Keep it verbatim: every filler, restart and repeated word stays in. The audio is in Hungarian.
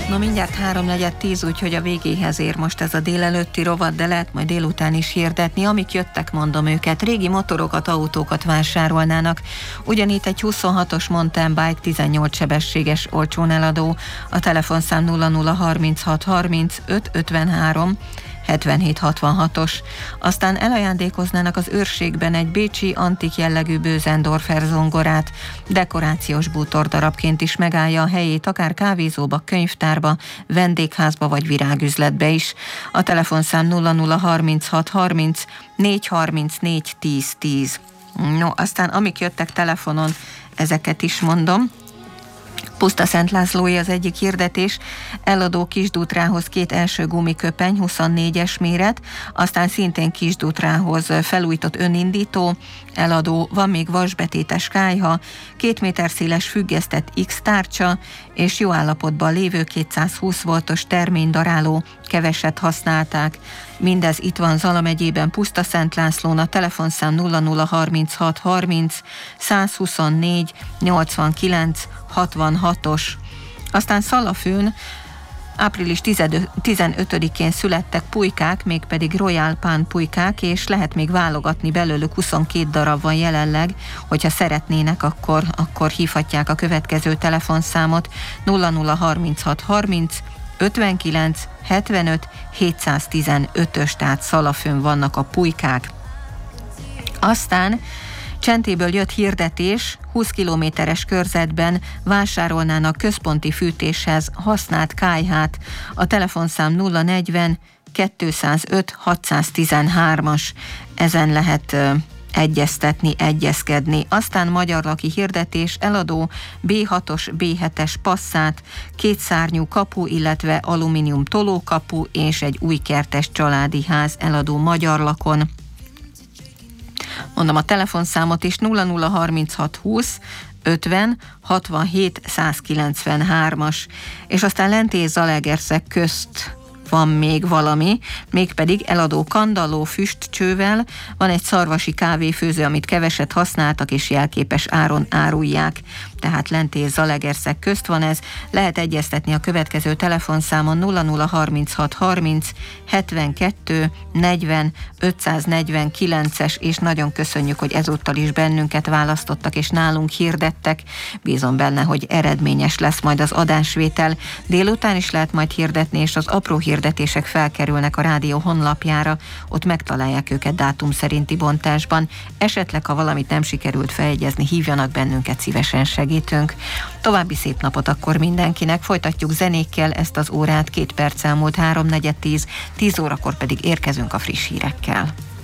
No mindjárt háromnegyed tíz, úgyhogy a végéhez ér most ez a délelőtti rovat, de lehet majd délután is hirdetni. Amik jöttek, mondom őket. Régi motorokat, autókat vásárolnának. Ugyanitt egy huszonhatos mountain bike tizennyolc sebességes olcsón eladó. A telefonszám nulla nulla harminchat harmincöt ötvenhárom hetvenhét hatvanhatos. Aztán elajándékoznának az őrségben egy bécsi antik jellegű Bösendorfer zongorát. Dekorációs bútordarabként is megállja a helyét, akár kávézóba, könyvtárba, vendégházba vagy virágüzletbe is. A telefonszám nulla nulla harminchat harminc négy harmincnégy tíz tíz. No, aztán amik jöttek telefonon, ezeket is mondom. Puszta Szent Lászlói az egyik hirdetés, eladó Kisdútrához két első gumiköpeny, huszonnégyes méret, aztán szintén Kisdútrához felújított önindító, eladó, van még vasbetétes kályha, két méter széles függesztett X tárcsa, és jó állapotban lévő kétszázhúsz voltos terménydaráló, keveset használták. Mindez itt van Zala megyében, Puszta Szent Lászlón, a telefonszám nulla nulla harminchat harminc százhuszonnégy nyolcvankilenc hatvanhatos. Aztán Szalafőn április tizenötödikén születtek pulykák, mégpedig Royal Pán pulykák, és lehet még válogatni belőlük, huszonkét darab van jelenleg, hogyha szeretnének, akkor, akkor hívhatják a következő telefonszámot nulla nulla harminchat harminc ötvenkilenc hetvenöt hétszáztizenötös, tehát Szalafőn vannak a pulykák. Aztán Csentéből jött hirdetés, húsz kilométeres körzetben vásárolnának központi fűtéshez használt kályhát. A telefonszám nulla negyven kétszázöt hatszáztizenhármas, ezen lehet uh, egyeztetni, egyezkedni. Aztán magyarlaki hirdetés, eladó bé hatos, bé hetes Passat, kétszárnyú kapu, illetve alumínium tolókapu és egy új kertes családi ház, eladó Magyarlakon. Mondom a telefonszámot is, nulla nulla harminchat húsz ötven hatvanhét százkilencvenhármas, és aztán Lentész Zalaegerszeg közt van még valami, mégpedig eladó kandalló füstcsővel, van egy szarvasi kávéfőző, amit keveset használtak, és jelképes áron árulják. Tehát Lentész Zalaegerszeg közt van ez, lehet egyeztetni a következő telefonszámon nulla nulla harminchat harminc hetvenkettő negyven ötszáznegyvenkilences, és nagyon köszönjük, hogy ezúttal is bennünket választottak, és nálunk hirdettek. Bízom benne, hogy eredményes lesz majd az adásvétel. Délután is lehet majd hirdetni, és az apró hirdetések felkerülnek a rádió honlapjára, ott megtalálják őket dátum szerinti bontásban. Esetleg, ha valamit nem sikerült feljegyezni, hívjanak bennünket, szívesen segítünk. További szép napot akkor mindenkinek, folytatjuk zenékkel ezt az órát, két perc elmúlt háromnegyed tíz, tíz órakor pedig érkezünk a friss hírekkel.